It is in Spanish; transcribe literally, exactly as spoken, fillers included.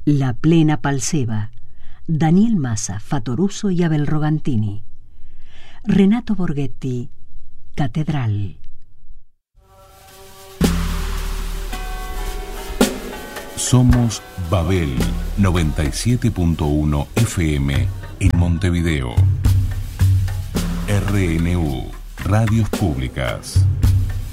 La Plena Palseva, Daniel Massa, Fattoruso y Abel Rogantini. Renato Borghetti, Catedral. Somos Babel noventa y siete punto uno F M en Montevideo. R N U, Radios Públicas.